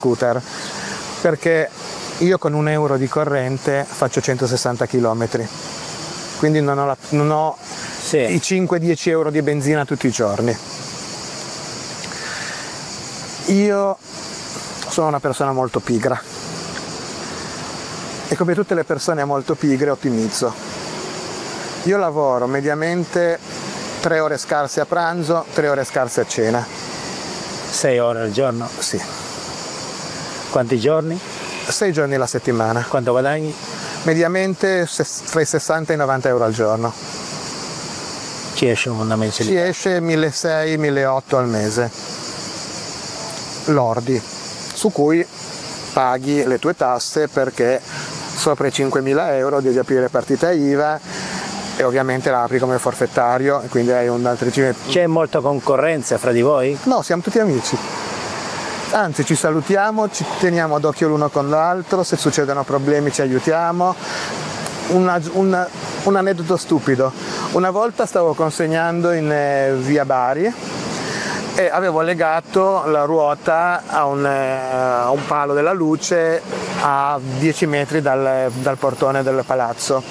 scooter, perché io con €1 di corrente faccio 160 km, quindi non ho Sì. i 5-10 euro di benzina tutti i giorni. Io sono una persona molto pigra e come tutte le persone molto pigre ottimizzo. Io lavoro mediamente 3 ore scarse a pranzo, 3 ore scarse a cena. 6 ore al giorno? Sì, Quanti giorni? 6 giorni alla settimana. Quanto guadagni? Mediamente tra i 60 e i 90 euro al giorno. Ci esce una Ci mensilità? esce 1.600-1.800 al mese, lordi, su cui paghi le tue tasse, perché sopra i 5.000 euro devi aprire partita IVA e ovviamente la apri come forfettario e quindi hai un altro regime. C'è molta concorrenza fra di voi? No, siamo tutti amici. Anzi, ci salutiamo, ci teniamo d'occhio l'uno con l'altro, se succedono problemi ci aiutiamo. Un aneddoto stupido. Una volta stavo consegnando in via Bari e avevo legato la ruota a un palo della luce a 10 metri dal portone del palazzo.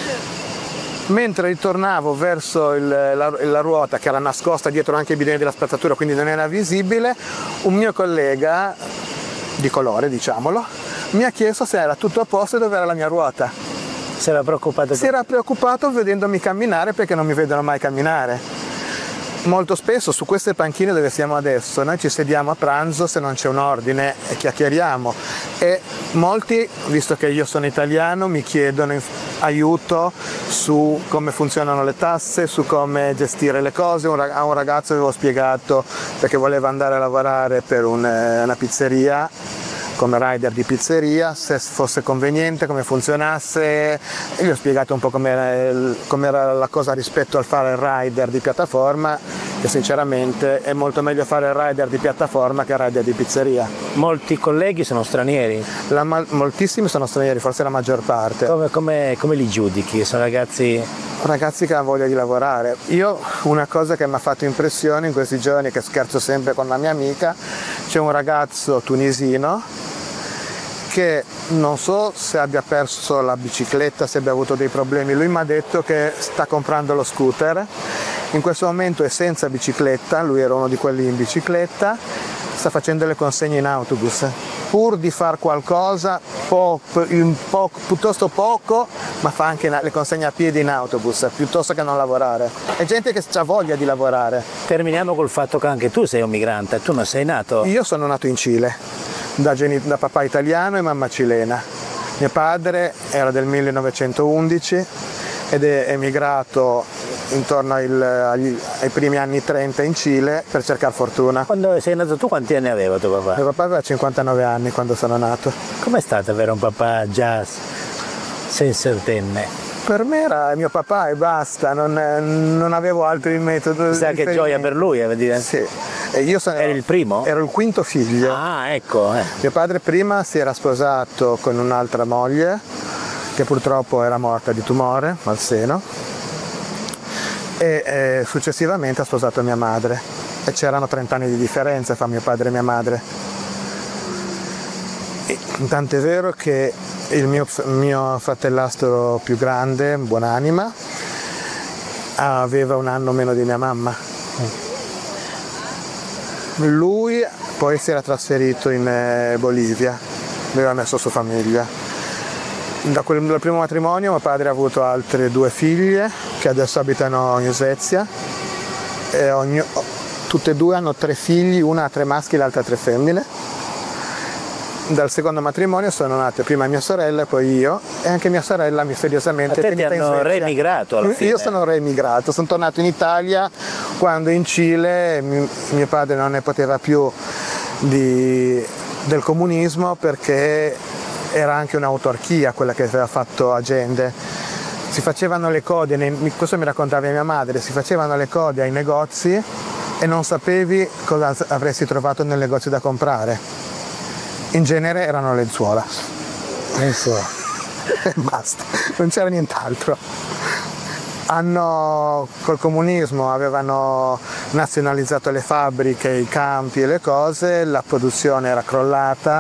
Mentre ritornavo verso la ruota, che era nascosta dietro anche i bidoni della spazzatura, quindi non era visibile, un mio collega di colore, diciamolo, mi ha chiesto se era tutto a posto e dove era la mia ruota. Si era preoccupato? Si era preoccupato vedendomi camminare, perché non mi vedono mai camminare. Molto spesso su queste panchine dove siamo adesso noi ci sediamo a pranzo se non c'è un ordine e chiacchieriamo, e molti, visto che io sono italiano, mi chiedono aiuto su come funzionano le tasse, su come gestire le cose. A un ragazzo avevo spiegato, perché voleva andare a lavorare per una pizzeria come rider di pizzeria, se fosse conveniente, come funzionasse, e gli ho spiegato un po' com'era la cosa rispetto al fare il rider di piattaforma, che sinceramente è molto meglio fare il rider di piattaforma che il rider di pizzeria. Molti colleghi sono stranieri? Moltissimi sono stranieri, forse la maggior parte. Come li giudichi? Sono ragazzi che hanno voglia di lavorare. Io, una cosa che mi ha fatto impressione in questi giorni, che scherzo sempre con la mia amica, c'è un ragazzo tunisino che non so se abbia perso la bicicletta, se abbia avuto dei problemi. Lui mi ha detto che sta comprando lo scooter, in questo momento è senza bicicletta, lui era uno di quelli in bicicletta, sta facendo le consegne in autobus, pur di far qualcosa, piuttosto poco, ma fa anche le consegne a piedi in autobus, piuttosto che non lavorare. È gente che ha voglia di lavorare. Terminiamo col fatto che anche tu sei un migrante, tu non sei nato? Io sono nato in Cile, da papà italiano e mamma cilena. Mio padre era del 1911 ed è emigrato intorno ai primi anni 30 in Cile per cercare fortuna. Quando sei nato tu quanti anni aveva tuo papà? Mio papà aveva 59 anni quando sono nato. Com'è stato avere un papà già sessantenne? Per me era mio papà e basta, non avevo altri metodi. Sa che gioia per lui, a dire. Sì. E io Eri il primo? Ero il quinto figlio. Ah, ecco. Mio padre prima si era sposato con un'altra moglie, che purtroppo era morta di tumore al seno, e successivamente ha sposato mia madre. E c'erano 30 anni di differenza fra mio padre e mia madre. E tant'è vero che il mio fratellastro più grande, buonanima, aveva un anno meno di mia mamma. Lui poi si era trasferito in Bolivia, aveva messo su famiglia. Dal primo matrimonio mio padre ha avuto altre 2 figlie che adesso abitano in Svezia, e tutte e 2 hanno 3 figli, una ha 3 maschi e l'altra 3 femmine. Dal secondo matrimonio sono nate prima mia sorella e poi io, e anche mia sorella misteriosamente è finita in Svezia. Ti hanno reemigrato alla fine? Io sono reemigrato, sono tornato in Italia quando in Cile mio padre non ne poteva più del comunismo, perché era anche un'autarchia quella che aveva fatto Allende. Si facevano le code, questo mi raccontava mia madre, si facevano le code ai negozi e non sapevi cosa avresti trovato nel negozio da comprare. In genere erano lenzuola. Basta, non c'era nient'altro. Col comunismo avevano nazionalizzato le fabbriche, i campi e le cose, la produzione era crollata.